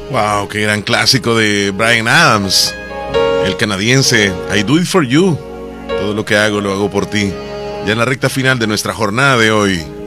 Wow, qué gran clásico de Bryan Adams, el canadiense. I do it for you. Todo lo que hago lo hago por ti. Ya en la recta final de nuestra jornada de hoy.